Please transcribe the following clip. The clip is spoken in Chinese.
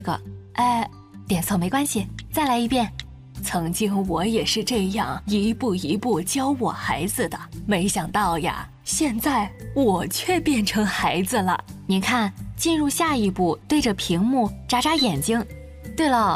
点错没关系，再来一遍。曾经我也是这样一步一步教我孩子的，没想到呀，现在我却变成孩子了。您看，进入下一步，对着屏幕眨眨眼睛。对了，